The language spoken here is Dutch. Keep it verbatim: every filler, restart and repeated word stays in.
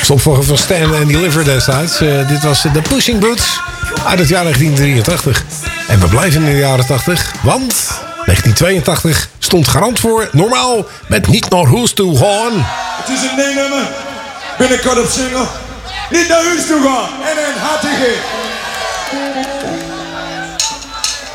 Opvolger van Stan en Deliver destijds. Uh, dit was de Pushing Boots uit het jaar negentien drieëntachtig. En we blijven in de jaren tachtig, want negentien tweeëntachtig stond garant voor normaal met Niet naar huis toe gaan. Het is een nee-nummer. Binnenkort op single. Niet naar huis toe gaan. En een hartige.